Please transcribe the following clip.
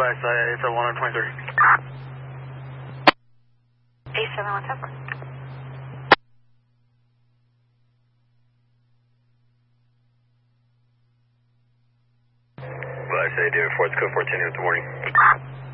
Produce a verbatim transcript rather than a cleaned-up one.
West, uh, it's at one twenty-three. eight seven one seven. Well, I say David Ford's code fourteen, good morning.